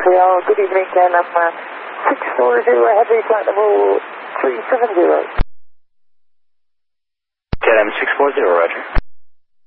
Montreal. Good evening, Ken. I'm 640 Heavy Flight Level 370. KLM 640, roger.